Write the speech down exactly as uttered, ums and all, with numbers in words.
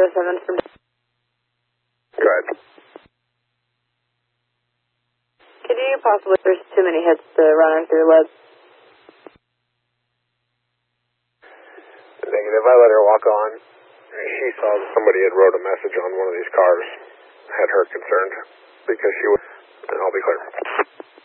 oh seven from... Go ahead. Could you possibly... There's too many hits to run her through lead. Negative, I let her walk on. She saw that somebody had wrote a message on one of these cars. Had her concerned because she was... I'll be clear.